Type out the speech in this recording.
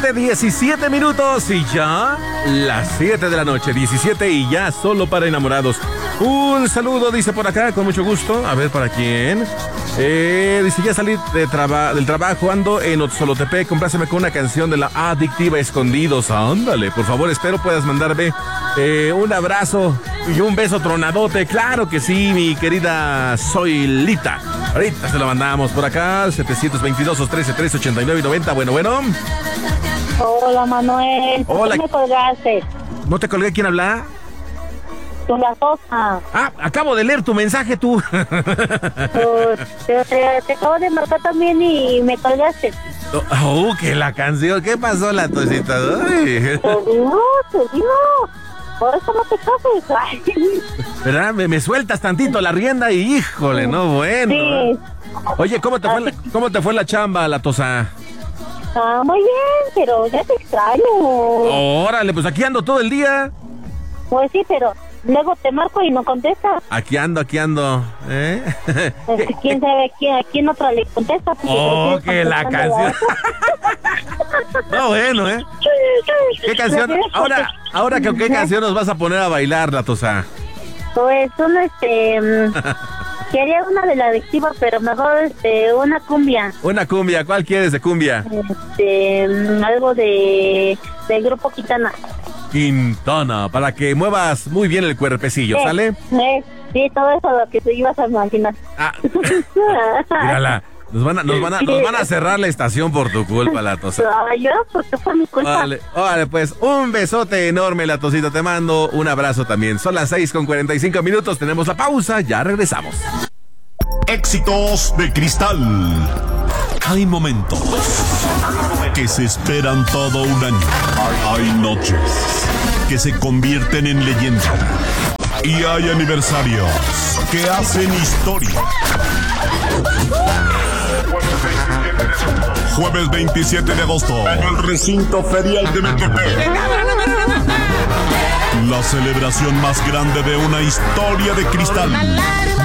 exactamente 17 minutos y ya las 7 de la noche, 17 y ya solo para enamorados. Un saludo, dice por acá, con mucho gusto. A ver, ¿para quién? Dice, ya salí del trabajo, ando en Otzolotepec, compláceme con una canción de la Adictiva Escondidos. Ándale, por favor, espero puedas mandarme un abrazo y un beso tronadote. Claro que sí, mi querida Zoilita. Ahorita se lo mandamos por acá, 722-213-389-90. Bueno. Hola, Manuel. Hola. ¿Por qué me colgaste? ¿No te colgué? ¿Quién habla? Tú la cosa. Acabo de leer tu mensaje, tú. Te acabo de marcar también y me colgaste. Que la canción. ¿Qué pasó, la tosita? Te digo. Por eso no te cases. ¿Verdad? Me sueltas tantito la rienda y híjole, no, bueno. Sí. Oye, ¿cómo te fue la chamba, la tosa? Muy bien, pero ya te extraño. Órale, pues aquí ando todo el día. Pues sí, pero luego te marco y no contestas. Aquí ando. ¿Quién sabe a quién otra le contesta? Que la canción. No, bueno, ¿Qué canción? Ahora ¿qué canción nos vas a poner a bailar, la tosa? Pues quería una de la Adictiva, pero mejor una cumbia. Una cumbia, ¿cuál quieres de cumbia? Algo del grupo Quintana, para que muevas muy bien el cuerpecillo, ¿sale? Sí, todo eso lo que te ibas a imaginar. Mírala, nos van a cerrar la estación por tu culpa, la tosa. Yo, porque fue mi culpa. Órale, pues, un besote enorme, la tosita, te mando un abrazo también. Son las 6:45, tenemos la pausa, ya regresamos. Éxitos de Cristal. Hay momentos que se esperan todo un año. Hay noches que se convierten en leyenda. Y hay aniversarios que hacen historia. Jueves 27 de agosto, en el recinto ferial de Metepec. La celebración más grande de una historia de Cristal.